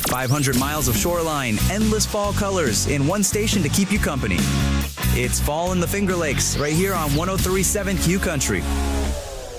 500 miles of shoreline, endless fall colors in one station to keep you company. It's fall in the Finger Lakes right here on 103.7 Q Country.